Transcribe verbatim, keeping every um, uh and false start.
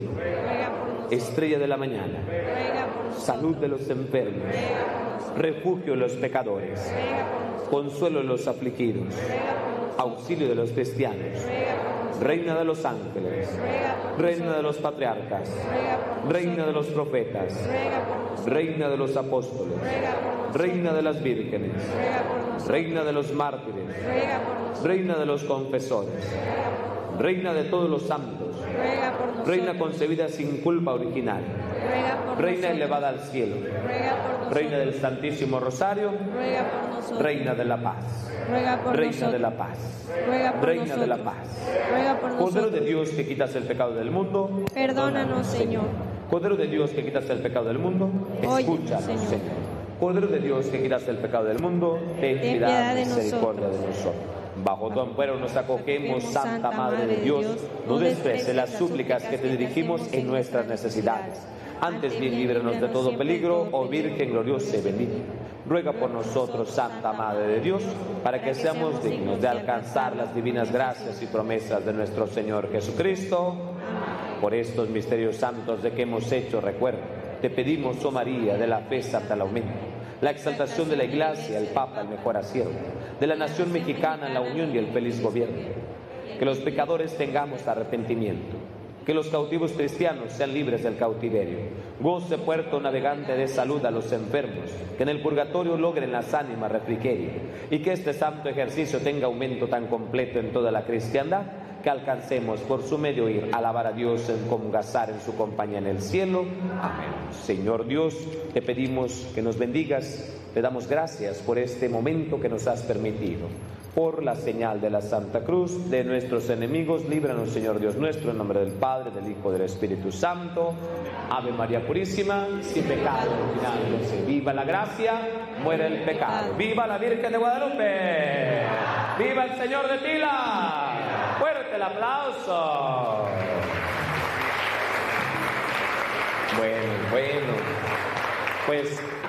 Estrella de la mañana, salud de los enfermos, refugio de los pecadores, consuelo de los afligidos, auxilio de los cristianos, reina de los ángeles, reina de los patriarcas, reina de los profetas, reina de los apóstoles, reina de las vírgenes, reina de los mártires, reina de los confesores, reina de todos los santos, reina concebida sin culpa original, reina elevada al cielo, reina del Santísimo Rosario, reina de la paz, reina de la paz, reina de la paz, Cordero de Dios que quitas el pecado del mundo, perdónanos, Señor. Cordero de Dios que quitas el pecado del mundo, escúchanos, Señor. Cordero de Dios que quitas el pecado del mundo, ten piedad y misericordia de nosotros. Bajo tu amparo nos acogemos, Santa Madre de Dios, no desprecies las súplicas que te dirigimos en nuestras necesidades. Antes bien, líbranos de todo peligro, oh Virgen gloriosa y bendita. Ruega por nosotros, Santa Madre de Dios, para que seamos dignos de alcanzar las divinas gracias y promesas de nuestro Señor Jesucristo. Por estos misterios santos de que hemos hecho recuerdo, te pedimos, oh María, de la fe santa el aumento, la exaltación de la Iglesia, el Papa, el mejor acierto, de la nación mexicana, la unión y el feliz gobierno. Que los pecadores tengamos arrepentimiento, que los cautivos cristianos sean libres del cautiverio, goce puerto navegante de salud a los enfermos, que en el purgatorio logren las ánimas refrigerio, y que este santo ejercicio tenga aumento tan completo en toda la cristiandad, que alcancemos por su medio ir a alabar a Dios en comgazar en su compañía en el cielo. Amén. Señor Dios, te pedimos que nos bendigas, te damos gracias por este momento que nos has permitido. Por la señal de la Santa Cruz de nuestros enemigos, líbranos, Señor Dios nuestro, en nombre del Padre, del Hijo y del Espíritu Santo. Ave María Purísima, sin pecado original. Viva la gracia, muere el pecado. Viva la Virgen de Guadalupe. Viva el Señor de Tila. Fuerte el aplauso. Bueno, bueno, pues